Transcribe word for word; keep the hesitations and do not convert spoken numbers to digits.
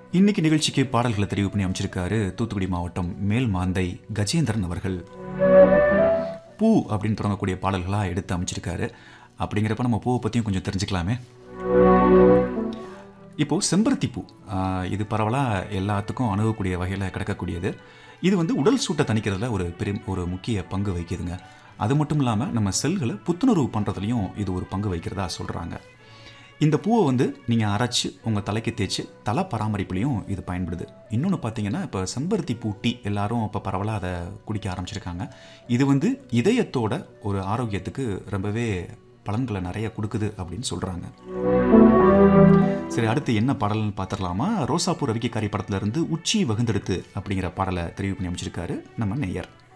இன்னைக்கு நிகழ்ச்சிக்கு பாடல்களை தெரிவு பண்ணி அமைச்சிருக்காரு தூத்துக்குடி மாவட்டம் மேல் மாந்தை கஜேந்திரன் அவர்கள். பூ அப்படின்னு தொடங்கக்கூடிய பாடல்களாக எடுத்து அமைச்சிருக்காரு. அப்படிங்கிறப்ப நம்ம பூவை பற்றியும் கொஞ்சம் தெரிஞ்சுக்கலாமே. இப்போது செம்பருத்தி பூ, இது பரவலாக எல்லாத்துக்கும் அணுகக்கூடிய வகையில் கிடக்கக்கூடியது. இது வந்து உடல் சூட்டை தணிக்கிறதுல ஒரு பெரிய ஒரு முக்கிய பங்கு வகிக்குதுங்க. அது மட்டும் இல்லாமல் நம்ம செல்களை புத்துணர்வு பண்ணுறதுலையும் இது ஒரு பங்கு வகிக்கிறதா சொல்கிறாங்க. இந்த பூவை வந்து நீங்கள் அரைச்சி உங்கள் தலைக்கு தேய்ச்சி தலை பராமரிப்புலையும் இது பயன்படுது. இன்னொன்று பார்த்தீங்கன்னா, இப்போ செம்பருத்தி பூ டீ எல்லாரும் இப்போ பரவலாக அதை குடிக்க ஆரம்பிச்சிருக்காங்க. இது வந்து இதயத்தோட ஒரு ஆரோக்கியத்துக்கு ரொம்பவே பலன்களை நிறைய கொடுக்குது அப்படின்னு சொல்கிறாங்க. சரி, அடுத்து என்ன பாடல்னு பார்த்துடலாமா? ரோசாப்பூ ரவிக்கைக்காரி படத்துலேருந்து உச்சி வகுந்தெடுத்து அப்படிங்கிற பாடலை தெரிவு பண்ணி அமைச்சிருக்காரு நம்ம நேயர்.